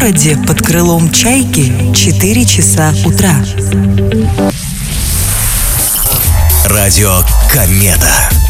городе под крылом чайки 4 часа утра. Радио Комета.